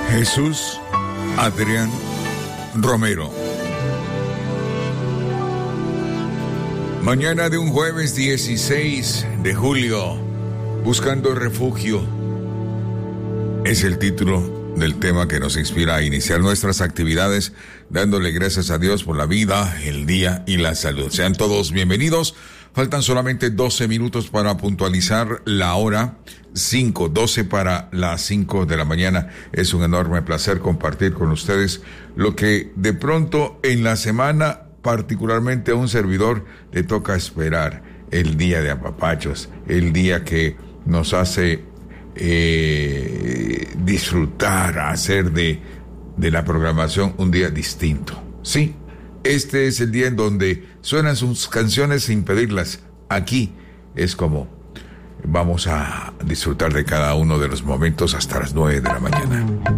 Jesús Adrián Romero. Mañana de un jueves 16 de julio, buscando refugio, es el título del tema que nos inspira a iniciar nuestras actividades, dándole gracias a Dios por la vida, el día y la salud. Sean todos bienvenidos. Faltan solamente 12 minutos para puntualizar la hora, 12 para las 5 de la mañana. Es un enorme placer compartir con ustedes lo que de pronto en la semana, particularmente a un servidor, le toca esperar: el día de apapachos, el día que nos hace disfrutar, hacer de la programación un día distinto. Sí, este es el día en donde suenan sus canciones sin pedirlas. Aquí es como vamos a disfrutar de cada uno de los momentos hasta las 9 de la mañana.